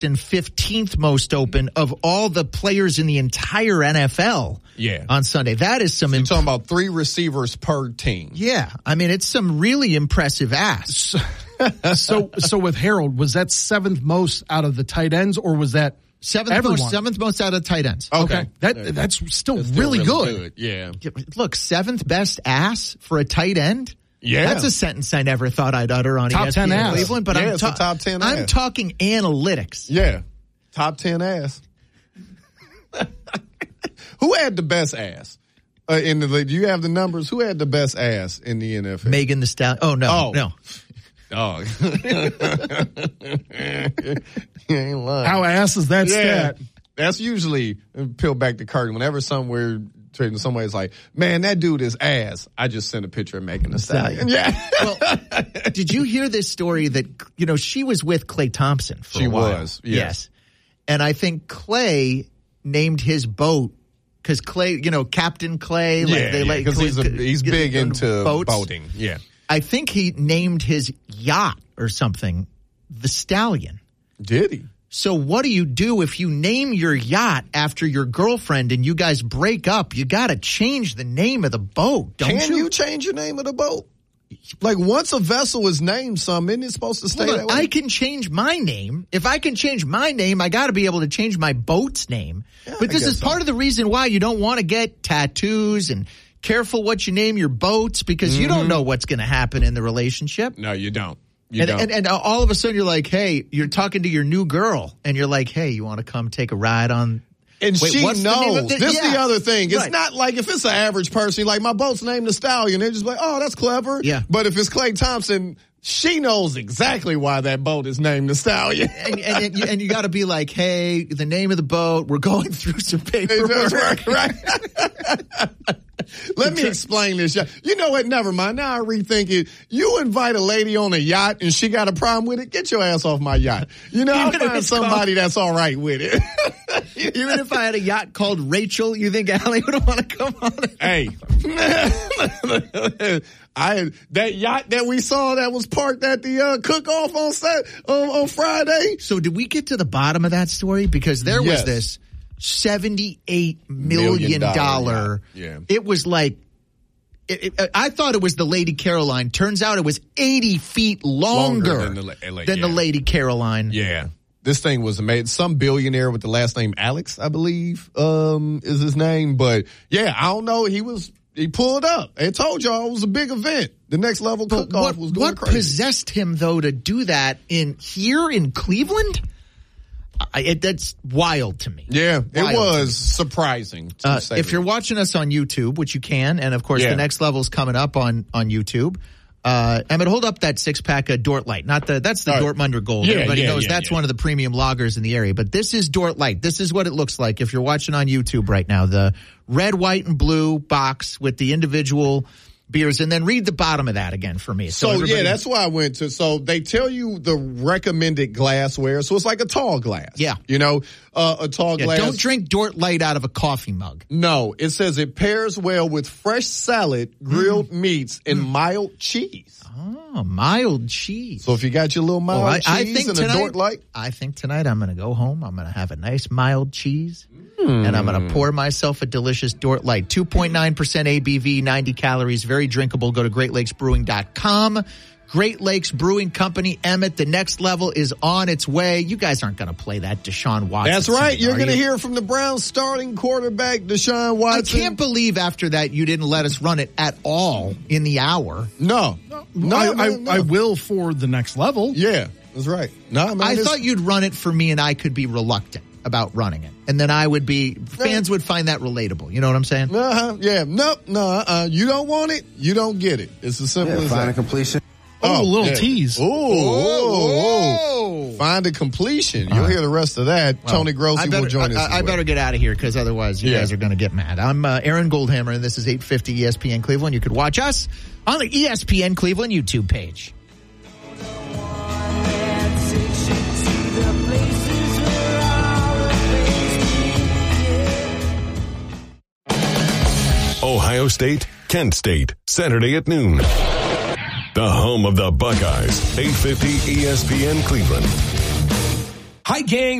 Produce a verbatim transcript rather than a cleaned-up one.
and fifteenth most open of all the players in the entire N F L yeah. on Sunday. That is some... So you're imp- talking about three receivers per team. Yeah. I mean, it's some really impressive ass. so so with Harold, was that seventh most out of the tight ends, or was that seventh everyone? most, seventh most out of tight ends? Okay. okay. That That's still, that's still really, really good. good. Yeah. Look, seventh best ass for a tight end? Yeah. That's a sentence I never thought I'd utter on top E S P N ten ass. Cleveland, but yeah, I'm, it's ta- a top ten I'm ass. talking analytics. Yeah. Top ten ass. Who had the best ass? Uh, in the league? Do you have the numbers? Who had the best ass in the N F L? Megan Thee Stallion. Oh, no, Oh. no. Oh. You ain't lying. How ass is that Yeah. stat? That's usually, peel back the curtain, whenever somewhere trading somebody's like, man, that dude is ass. I just sent a picture of Megan Thee Stallion. Yeah. Well, did you hear this story that, you know, she was with Klay Thompson for She a while? was, yes. And I think Klay named his boat because Klay, you know, Captain Klay. Like yeah, they like because he's, a, he's big into boats. boating. Yeah. I think he named his yacht or something the Stallion. Did he? So what do you do if you name your yacht after your girlfriend and you guys break up? You got to change the name of the boat, don't Can you? you change your name of the boat? Like, once a vessel is named something, isn't it supposed to stay Hold that on, way? I can change my name. If I can change my name, I got to be able to change my boat's name. Yeah, but I this guess is so. part of the reason why you don't want to get tattoos and careful what you name your boats because Mm-hmm. you don't know what's going to happen in the relationship. No, you don't. You And, don't. and and all of a sudden you're like, hey, you're talking to your new girl, and you're like, hey, you want to come take a ride on? And Wait, she what's the name of knows. the- This is yeah. the other thing. It's Right. not like if it's an average person, like my boat's named the Stallion, they're just like, oh, that's clever. Yeah. But if it's Klay Thompson, she knows exactly why that boat is named the Stallion. And, and, and you, and you got to be like, hey, the name of the boat. We're going through some paperwork. right, right. Let me explain this. You know what? Never mind. Now I rethink it. You invite a lady on a yacht and she got a problem with it. Get your ass off my yacht. You know, I'll Even if find it's somebody that's all right with it. Even if I had a yacht called Rachel, you think Allie would want to come on it? Hey, I that yacht that we saw that was parked at the uh, cook-off on set on, on Friday. So did we get to the bottom of that story? Because there Yes. was this seventy-eight million Million dollar dollar. yacht. Yeah. It was like, it, it, I thought it was the Lady Caroline. Turns out it was eighty feet longer, Longer than the la- la- than the yeah. Lady Caroline. Yeah. This thing was made. Some billionaire with the last name Alex, I believe, um, is his name. But yeah, I don't know. He was, he pulled up. I told y'all it was a big event. The next level But cook-off what, was going what crazy. possessed him, though, to do that in here in Cleveland? I, it, that's wild to me. Yeah, it Wild. was surprising. To Uh, say if the you're least. watching us on YouTube, which you can, and of course Yeah. the next level's coming up on on YouTube. Uh, Emmett, hold up that six pack of Dort Light. Not the that's the Uh, Dortmunder Gold. yeah, Everybody yeah, knows yeah, that's yeah. one of the premium lagers in the area. But this is Dort Light. This is what it looks like if you're watching on YouTube right now. The red, white, and blue box with the individual beers, and then read the bottom of that again for me. So, So, everybody- yeah, that's why I went to. So they tell you the recommended glassware. So it's like a tall glass. Yeah. You know, uh, a tall yeah, glass. don't drink Dort Light out of a coffee mug. No, it says it pairs well with fresh salad, grilled Mm. meats, and mild cheese. Oh, mild cheese. So if you got your little mild Well, I, cheese I think and tonight, a Dort Light. I think tonight I'm going to go home. I'm going to have a nice mild cheese, and I'm going to pour myself a delicious Dort Light. two point nine percent A B V, ninety calories, very drinkable. Go to great lakes brewing dot com. Great Lakes Brewing Company, Emmett, the next level is on its way. You guys aren't going to play that Deshaun Watson. That's right. song, You're are going to you? hear from the Browns starting quarterback, Deshaun I Watson. can't believe after that you didn't let us run it at all in the hour. No. No, I, I, man, no. I will for the next level. Yeah, that's right. No, man, I this- thought you'd run it for me and I could be reluctant about running it. And then I would be, fans would find that relatable. You know what I'm saying? Uh-huh. Yeah, nope, no, uh-uh. You don't want it, you don't get it. It's as simple Yeah, as find a that. completion. Oh, a little yeah. tease. Ooh, ooh, ooh. Find a completion. You'll hear the rest of that. Tony Grossi I better, will join I, us. I, as I well. better get out of here because otherwise you Yeah. guys are going to get mad. I'm uh, Aaron Goldhammer, and this is eight fifty E S P N Cleveland. You could watch us on the E S P N Cleveland YouTube page. Ohio State, Kent State, Saturday at noon. The home of the Buckeyes, eight fifty E S P N Cleveland. Hi, gang.